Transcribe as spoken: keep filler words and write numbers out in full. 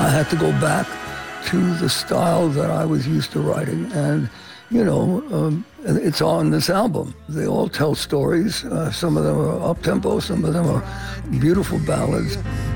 I had to go back to the style that I was used to writing. And, you know, um, it's on this album. They all tell stories. Uh, some of them are up-tempo, some of them are beautiful ballads.